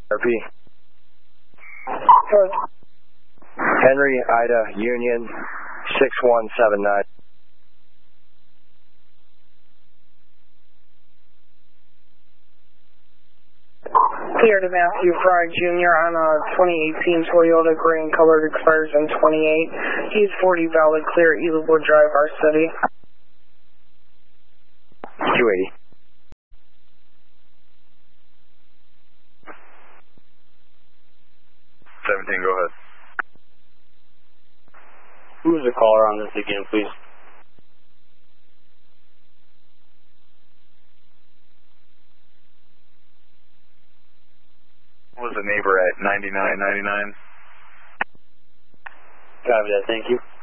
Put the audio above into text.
RP. Good. Henry, Ida, Union, 6179. Here to Matthew Fry Jr. on a 2018 Toyota Gray and Colored, expires in 28. He's 40 valid, clear, Eaglewood Drive, our city. 280. Go ahead. Who's the caller on this again, please? Was the neighbor at 9999? Copy that, thank you.